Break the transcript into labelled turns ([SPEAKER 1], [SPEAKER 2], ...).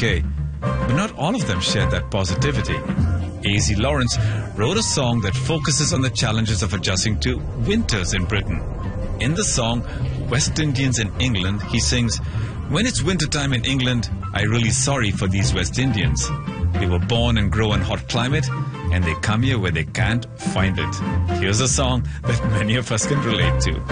[SPEAKER 1] UK, but not all of them shared that positivity. A.Z. Lawrence wrote a song that focuses on the challenges of adjusting to winters in Britain. In the song, West Indians in England, he sings, "When it's wintertime in England, I'm really sorry for these West Indians. They were born and grow in hot climate, and they come here where they can't find it." Here's a song that many of us can relate to.